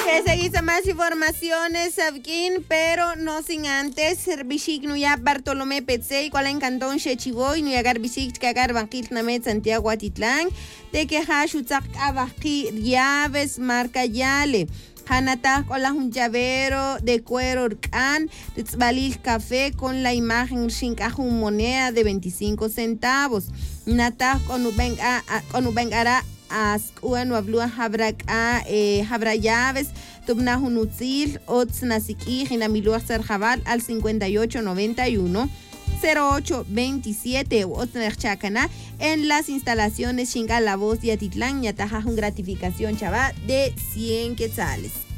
Que seguís más informaciones, Sabkin, pero no sin antes, Servicic Nuya Bartolomé Petzey, cual en Cantón Chechiboy, Nuya Garbicic, Cagar Banquil Namet Santiago Atitlán, de que Hashutzak Abaki Llaves Marca Yale. Hanata con la un llavero de cuero Urcan, Ritzbalil Café con la imagen Shinkajun moneda de 25 centavos. Nata con Ubengara Askuan Wablua Habra Llaves, Tubnahun Utzil, Otz Nasiki, Jinamilua Sarjabal al 5891. 0827 Chacana en las instalaciones Xingal La Voz y Atitlán, Yatajajun gratificación chava de 100 quetzales.